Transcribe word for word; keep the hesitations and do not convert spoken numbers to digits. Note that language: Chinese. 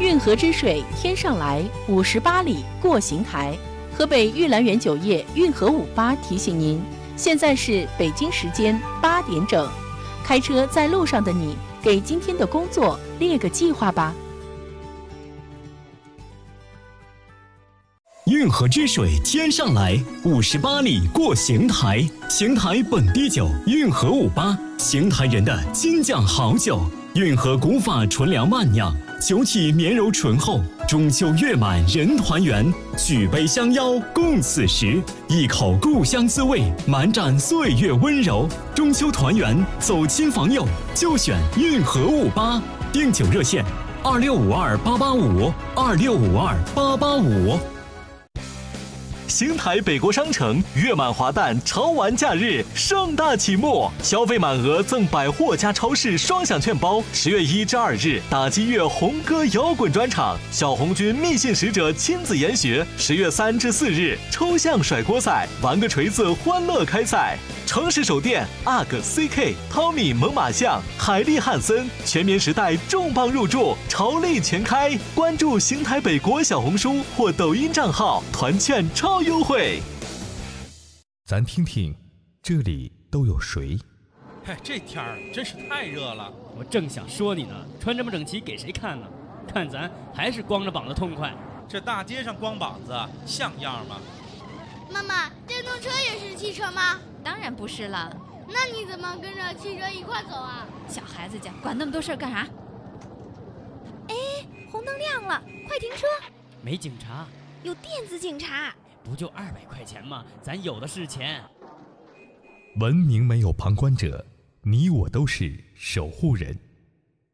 运河之水天上来，五十八里过邢台。河北玉兰园酒业运河五八提醒您，现在是北京时间八点整。开车在路上的你，给今天的工作列个计划吧。 运河之水天上来，五十八里过邢台。邢台本地酒，运河五八，邢台人的金酱好酒。运河古法纯粮慢酿，酒体绵柔醇厚。中秋月满人团圆，举杯相邀共此时。一口故乡滋味，满盏岁月温柔。中秋团圆，走亲访友，就选运河五八。订酒热线：二六五二八八五，二六五二八八五。 邢台北国商城月满华诞潮玩假日盛大启幕，消费满额赠百货加超市双享券包。十月一至二日，打击乐红歌摇滚专场，小红军密信使者亲自研学。十月三至四日，抽象甩锅赛，玩个锤子欢乐开赛。城市首店 U G C K、汤米猛犸象、海利汉森全棉时代重磅入驻，潮力全开。关注邢台北国小红书或抖音账号，团券超优惠。 咱听听，这里都有谁？ 嘿，这天儿真是太热了。 我正想说你呢，穿这么整齐给谁看呢？看咱还是光着膀子痛快。 这大街上光膀子像样吗？ 妈妈，电动车也是汽车吗？ 当然不是了。 那你怎么跟着汽车一块走啊？ 小孩子家管那么多事儿干啥？哎，红灯亮了，快停车！ 没警察， 有电子警察。 不就二百块钱吗？咱有的是钱。 文明没有旁观者，你我都是守护人。